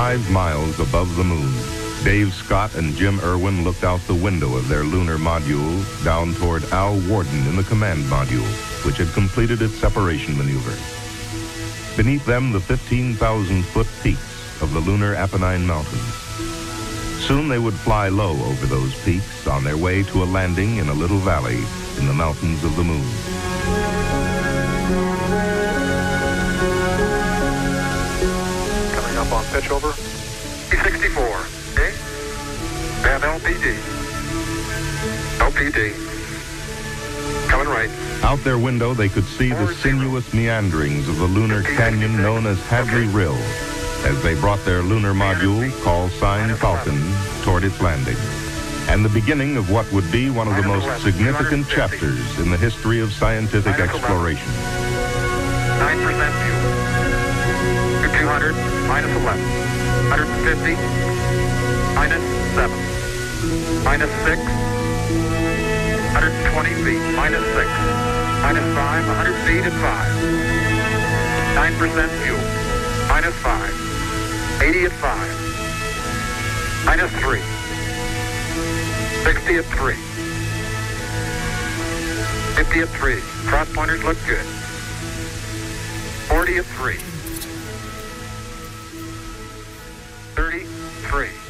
5 miles above the moon. Dave Scott and Jim Irwin looked out the window of their lunar module down toward Al Worden in the command module, which had completed its separation maneuver. Beneath them, the 15,000-foot peaks of the lunar Apennine Mountains. Soon they would fly low over those peaks on their way to a landing in a little valley in the mountains of the moon. Coming up on pitch over. P-64, okay? We have LPD. LPD. Coming right. Out their window, they could see the sinuous meanderings of the lunar canyon known as Hadley Rill as they brought their lunar module, call sign Falcon, toward its landing. And the beginning of what would be one of the most significant chapters in the history of scientific exploration. 9% fuel. 200, minus 11. 150, minus 7. Minus 6. 120 feet, minus 6. Minus 5, 100 feet at 5. 9% fuel. Minus 5. 80 at 5. Minus 3. 60 at 3. 50 at 3. Cross pointers look good. 40 at 3. 33.